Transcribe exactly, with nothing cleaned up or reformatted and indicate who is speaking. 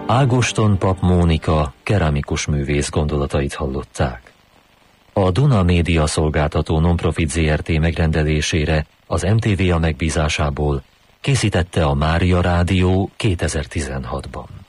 Speaker 1: Ágoston Pap Mónika keramikus művész gondolatait hallották. A Duna Média Szolgáltató Nonprofit zé er té megrendelésére az em té vé á megbízásából készítette a Mária Rádió kétezer-tizenhatban.